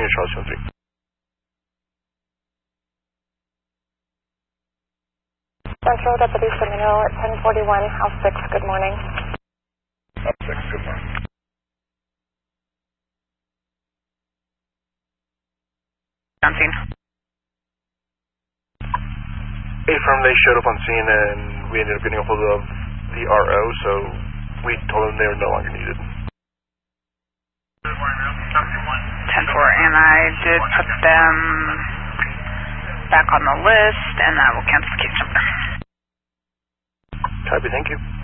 unit Charles 3. Central Deputy Seminole at 1041, House 6, good morning. House 6, good morning. On scene. Affirm, they showed up on scene and we ended up getting a hold of the RO, so we told them they were no longer needed. 10-4, and I did put them back on the list, and I will cancel the case number. Copy, thank you.